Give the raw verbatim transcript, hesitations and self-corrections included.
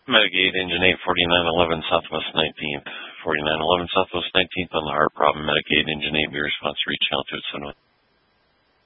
Medigate Engine eight, forty-nine eleven Southwest nineteenth. forty-nine eleven Southwest nineteenth on the heart problem. Medigate Engine eight, be response, reach altitude seven.